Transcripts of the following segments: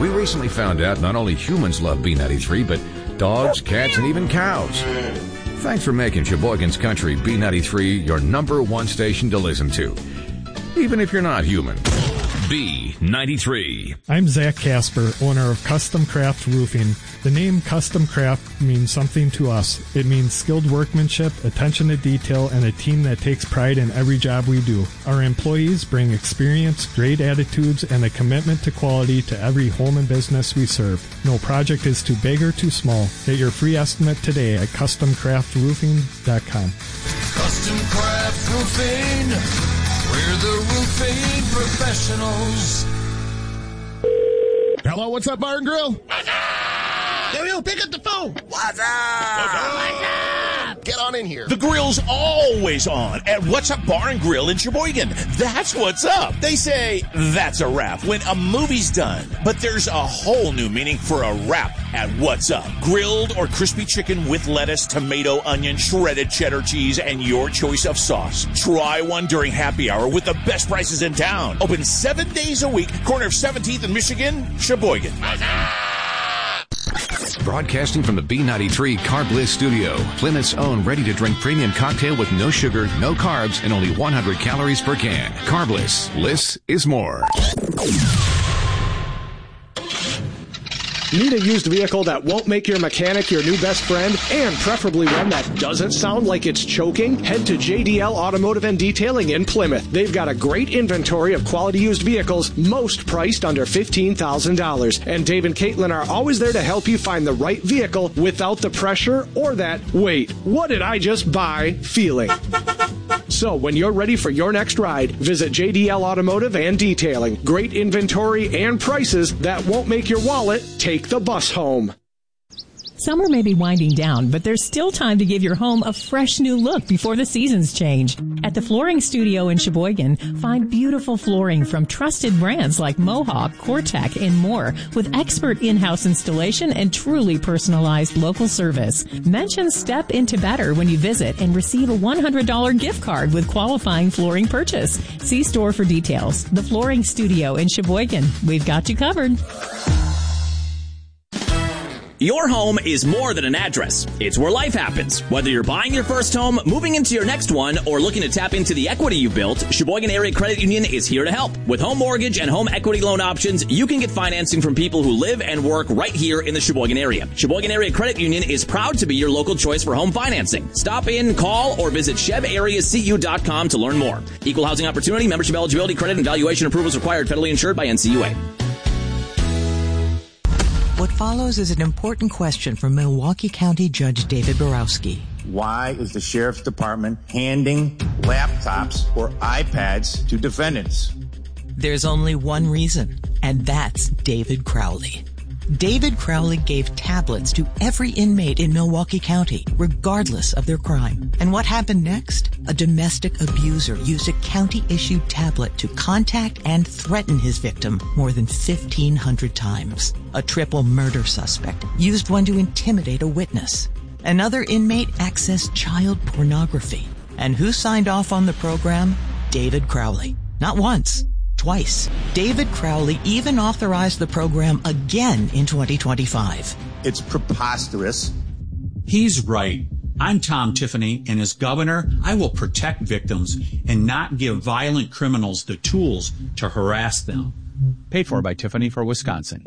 We recently found out not only humans love B93, but dogs, cats, and even cows. Thanks for making Sheboygan's Country B93 your number one station to listen to, even if you're not human. B93. I'm Zach Casper, owner of Custom Craft Roofing. The name Custom Craft means something to us. It means skilled workmanship, attention to detail, and a team that takes pride in every job we do. Our employees bring experience, great attitudes, and a commitment to quality to every home and business we serve. No project is too big or too small. Get your free estimate today at CustomCraftRoofing.com. Custom Craft Roofing. We're the roofing professionals. Hello, what's up, Bar and Grill? What's up? Yo, pick up the phone. What's up? What's up? Get on in here. The grill's always on at What's Up Bar and Grill in Sheboygan. That's what's up. They say that's a wrap when a movie's done. But there's a whole new meaning for a wrap at What's Up. Grilled or crispy chicken with lettuce, tomato, onion, shredded cheddar cheese, and your choice of sauce. Try one during happy hour with the best prices in town. Open 7 days a week. Corner of 17th and Michigan, Sheboygan. What's up? Broadcasting from the B93 Carb Bliss studio, Plymouth's own ready-to-drink premium cocktail with no sugar, no carbs, and only 100 calories per can. Carb Bliss. Bliss is more. Need a used vehicle that won't make your mechanic your new best friend, and preferably one that doesn't sound like it's choking? Head to JDL Automotive and Detailing in Plymouth. They've got a great inventory of quality used vehicles, most priced under $15,000. And Dave and Caitlin are always there to help you find the right vehicle without the pressure or that, wait, what did I just buy feeling. So when you're ready for your next ride, visit JDL Automotive and Detailing. Great inventory and prices that won't make your wallet take the bus home. Summer may be winding down, but there's still time to give your home a fresh new look before the seasons change. At the Flooring Studio in Sheboygan, find beautiful flooring from trusted brands like Mohawk, Cortec, and more, with expert in-house installation and truly personalized local service. Mention Step Into Better when you visit and receive a $100 gift card with qualifying flooring purchase. See store for details. The Flooring Studio in Sheboygan. We've got you covered. Your home is more than an address. It's where life happens. Whether you're buying your first home, moving into your next one, or looking to tap into the equity you've built, Sheboygan Area Credit Union is here to help. With home mortgage and home equity loan options, you can get financing from people who live and work right here in the Sheboygan area. Sheboygan Area Credit Union is proud to be your local choice for home financing. Stop in, call, or visit chebareacu.com to learn more. Equal housing opportunity, membership eligibility, credit, and valuation approvals required, federally insured by NCUA. What follows is an important question from Milwaukee County Judge David Borowski. Why is the Sheriff's Department handing laptops or iPads to defendants? There's only one reason, and that's David Crowley. David Crowley gave tablets to every inmate in Milwaukee County, regardless of their crime. And what happened next? A domestic abuser used a county-issued tablet to contact and threaten his victim more than 1,500 times. A triple murder suspect used one to intimidate a witness. Another inmate accessed child pornography. And who signed off on the program? David Crowley. Not once. Twice. David Crowley even authorized the program again in 2025. It's preposterous. He's right. I'm Tom Tiffany, and as governor, I will protect victims and not give violent criminals the tools to harass them. Paid for by Tiffany for Wisconsin.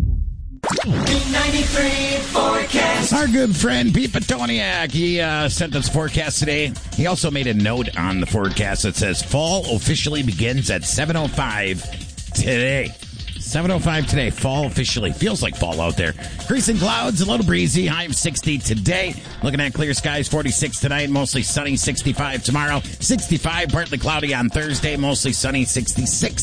B93 forecast. Our good friend Pete Petoniak, he sent us forecast today. He also made a note on the forecast that says fall officially begins at 7:05 today. 7:05 today, fall officially. Feels like fall out there. Increasing clouds, a little breezy, high of 60 today. Looking at clear skies, 46 tonight, mostly sunny, 65 tomorrow. 65, partly cloudy on Thursday, mostly sunny, 66